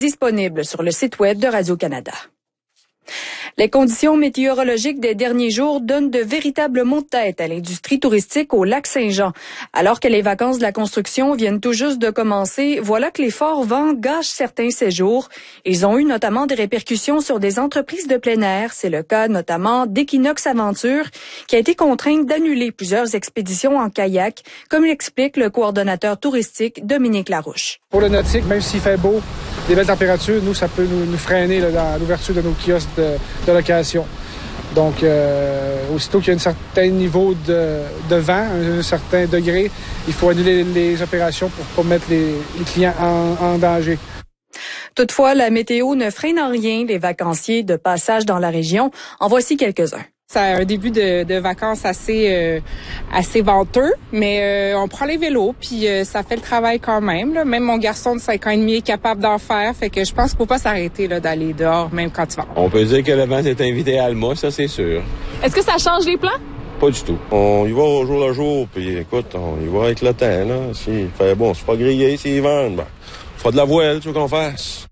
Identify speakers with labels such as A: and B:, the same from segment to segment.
A: Disponible sur le site web de Radio-Canada. Les conditions météorologiques des derniers jours donnent de véritables maux de tête à l'industrie touristique au Lac-Saint-Jean. Alors que les vacances de la construction viennent tout juste de commencer, voilà que les forts vents gâchent certains séjours. Ils ont eu notamment des répercussions sur des entreprises de plein air. C'est le cas notamment d'Equinox Aventure, qui a été contrainte d'annuler plusieurs expéditions en kayak, comme l'explique le coordonnateur touristique Dominique Larouche.
B: Pour le nautique, même s'il fait beau, des belles températures, nous, ça peut nous freiner là, dans l'ouverture de nos kiosques de location. Donc, aussitôt qu'il y a un certain niveau de vent, un certain degré, il faut annuler les opérations pour ne pas mettre les clients en danger.
A: Toutefois, la météo ne freine en rien les vacanciers de passage dans la région. En voici quelques-uns.
C: C'est un début de vacances assez venteux, mais on prend les vélos, puis ça fait le travail quand même. Là. Même mon garçon de 5 ans et demi est capable d'en faire, fait que je pense qu'il ne faut pas s'arrêter là, d'aller dehors, même quand il vente.
D: On peut dire que le vent s'est invité à Alma, ça c'est sûr.
E: Est-ce que ça change les plans?
D: Pas du tout. On y va au jour le jour, puis écoute, on y va avec le temps. Là. S'il fait bon, c'est pas grillé, s'il vente, ben, on fera de la voile, tu veux qu'on fasse.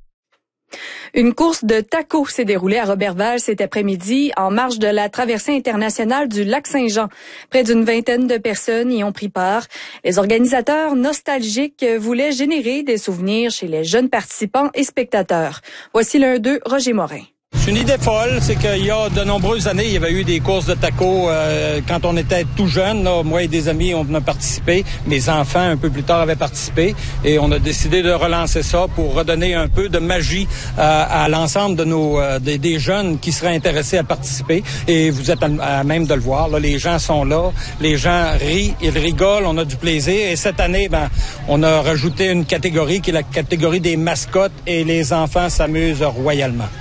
A: Une course de tacos s'est déroulée à Roberval cet après-midi en marge de la traversée internationale du Lac-Saint-Jean. Près d'une vingtaine de personnes y ont pris part. Les organisateurs nostalgiques voulaient générer des souvenirs chez les jeunes participants et spectateurs. Voici l'un d'eux, Roger Morin.
F: C'est une idée folle, c'est qu'il y a de nombreuses années, il y avait eu des courses de tacos quand on était tout jeune. Là, moi et des amis, on venait participer. Mes enfants, un peu plus tard, avaient participé. Et on a décidé de relancer ça pour redonner un peu de magie à l'ensemble de des jeunes qui seraient intéressés à participer. Et vous êtes à même de le voir. Là, les gens sont là, les gens rient, ils rigolent, on a du plaisir. Et cette année, on a rajouté une catégorie qui est la catégorie des mascottes et les enfants s'amusent royalement.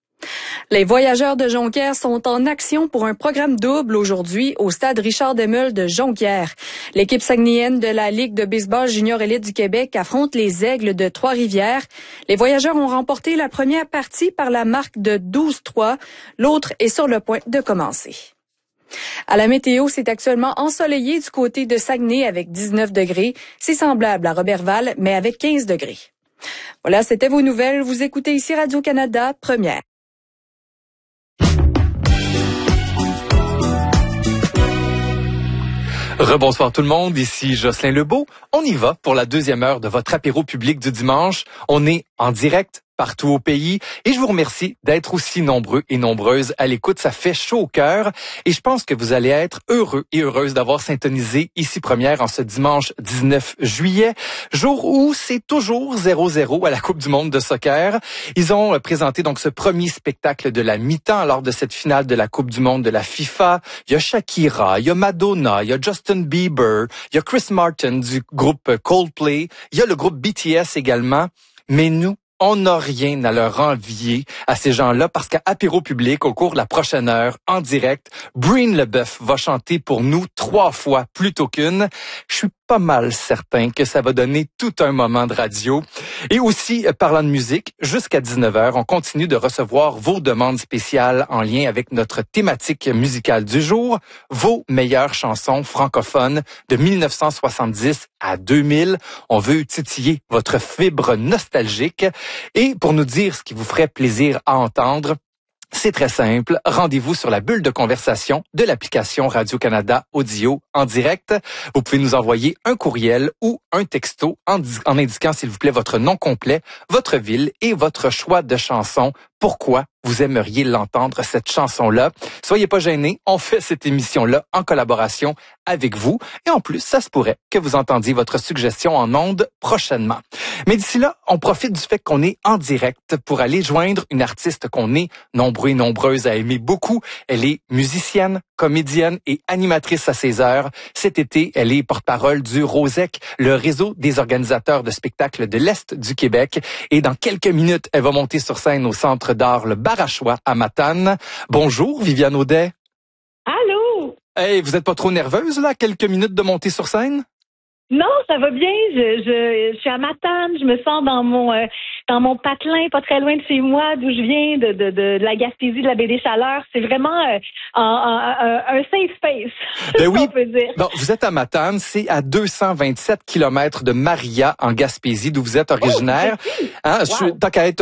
A: Les voyageurs de Jonquière sont en action pour un programme double aujourd'hui au stade Richard Demel de Jonquière. L'équipe saguenayenne de la Ligue de baseball junior élite du Québec affronte les Aigles de Trois-Rivières. Les voyageurs ont remporté la première partie par la marque de 12-3. L'autre est sur le point de commencer. À la météo, c'est actuellement ensoleillé du côté de Saguenay avec 19 degrés. C'est semblable à Roberval, mais avec 15 degrés. Voilà, c'était vos nouvelles. Vous écoutez ici Radio-Canada, première.
G: Rebonsoir tout le monde, ici Jocelyn Lebeau. On y va pour la deuxième heure de votre apéro public du dimanche. On est en direct partout au pays et je vous remercie d'être aussi nombreux et nombreuses à l'écoute. Ça fait chaud au cœur et je pense que vous allez être heureux et heureuses d'avoir syntonisé ici Première en ce dimanche 19 juillet, jour où c'est toujours 0-0 à la Coupe du monde de soccer. Ils ont présenté donc ce premier spectacle de la mi-temps lors de cette finale de la Coupe du monde de la FIFA. Il y a Shakira, il y a Madonna, il y a Justin Bieber, il y a Chris Martin du groupe Coldplay, il y a le groupe BTS également. Mais nous, on n'a rien à leur envier à ces gens-là parce qu'à Apéro Public, au cours de la prochaine heure, en direct, Breen Leboeuf va chanter pour nous 3 fois plutôt qu'une. Je suis pas mal certain que ça va donner tout un moment de radio. Et aussi, parlant de musique, jusqu'à 19h, on continue de recevoir vos demandes spéciales en lien avec notre thématique musicale du jour, vos meilleures chansons francophones de 1970 à 2000. On veut titiller votre fibre nostalgique. Et pour nous dire ce qui vous ferait plaisir à entendre, c'est très simple. Rendez-vous sur la bulle de conversation de l'application Radio-Canada Audio en direct. Vous pouvez nous envoyer un courriel ou un texto en indiquant, s'il vous plaît, votre nom complet, votre ville et votre choix de chanson. Pourquoi vous aimeriez l'entendre, cette chanson-là? Soyez pas gênés, on fait cette émission-là en collaboration avec vous. Et en plus, ça se pourrait que vous entendiez votre suggestion en ondes prochainement. Mais d'ici là, on profite du fait qu'on est en direct pour aller joindre une artiste qu'on est nombreux et nombreuses à aimer beaucoup. Elle est musicienne, comédienne et animatrice à ses heures. Cet été, elle est porte-parole du ROSEC, le réseau des organisateurs de spectacles de l'Est du Québec. Et dans quelques minutes, elle va monter sur scène au Centre d'art Le Barachois à Matane. Bonjour, Viviane Audet.
H: Allô?
G: Hey, vous êtes pas trop nerveuse, là, quelques minutes de monter sur scène?
H: Non, ça va bien. Je suis à Matane. Je me sens dans mon patelin, pas très loin de chez moi, d'où je viens, de la Gaspésie, de la baie des Chaleurs. C'est vraiment un safe space,
G: ben oui.
H: on peut dire.
G: Bon, vous êtes à Matane, c'est à 227 kilomètres de Maria, en Gaspésie, d'où vous êtes originaire.
H: Oh,
G: hein,
H: wow.
G: Tant qu'à être